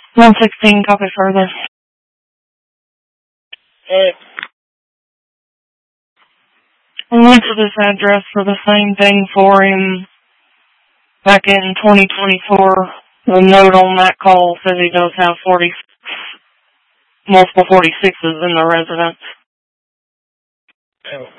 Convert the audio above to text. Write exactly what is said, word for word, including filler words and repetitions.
one sixteen, copy further. Alright. I went to this address for the same thing for him back in twenty twenty-four. The note on that call says he does have forty, multiple forty-sixes in the residence. Oh.